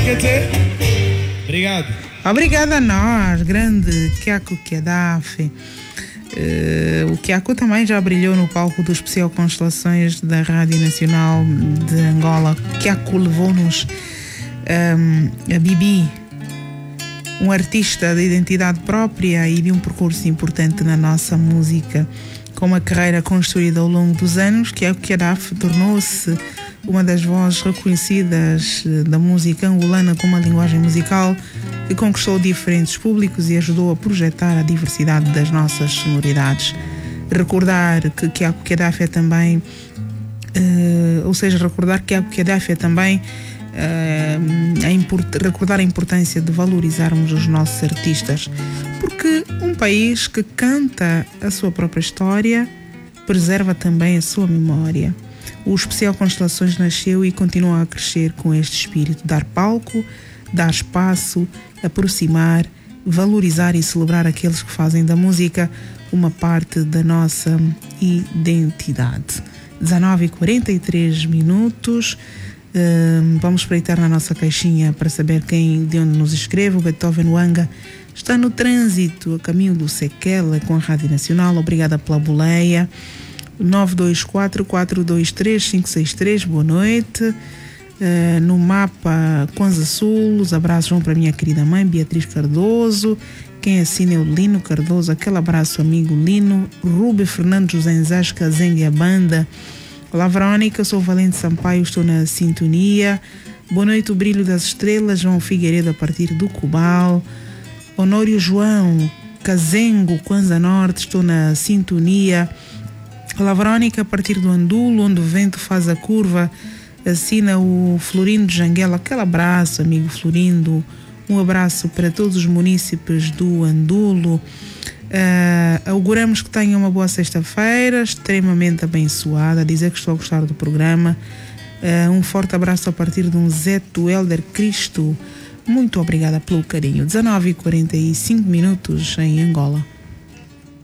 Obrigado. Obrigada a nós, grande Kiako Kedafe. O Kiako também já brilhou no palco do especial Constelações da Rádio Nacional de Angola. Kiako levou-nos a Bibi, um artista de identidade própria e de um percurso importante na nossa música. Com uma carreira construída ao longo dos anos, Kiako Kedafe tornou-se uma das vozes reconhecidas da música angolana com uma linguagem musical que conquistou diferentes públicos e ajudou a projetar a diversidade das nossas sonoridades. Recordar que Kiako Kedafe é também, recordar a importância de valorizarmos os nossos artistas, porque um país que canta a sua própria história preserva também a sua memória. O especial Constelações nasceu e continua a crescer com este espírito: dar palco, dar espaço, aproximar, valorizar e celebrar aqueles que fazem da música uma parte da nossa identidade. 19h43. Vamos espreitar na nossa caixinha para saber de onde nos escreve. O Beethoven Wanga está no trânsito a caminho do Sequela com a Rádio Nacional. Obrigada pela boleia. 924-423-563. Boa noite. No mapa Kwanza Sul, os abraços vão para a minha querida mãe Beatriz Cardoso. Quem assina é o Lino Cardoso. Aquele abraço, amigo Lino. Rube Fernando José Enzasca, Zengue a Banda. Olá, Verônica, sou Valente Sampaio, estou na sintonia. Boa noite, o brilho das estrelas. João Figueiredo a partir do Cubal. Honório João Cazengo, Kwanza Norte, estou na sintonia. Olá, Verônica, a partir do Andulo, onde o vento faz a curva. Assina o Florindo Janguela. Aquele abraço, amigo Florindo. Um abraço para todos os munícipes do Andulo. Auguramos que tenham uma boa sexta-feira, extremamente abençoada. Dizer que estou a gostar do programa. Um forte abraço a partir de um Zeto Helder Cristo. Muito obrigada pelo carinho. 19h45 em Angola.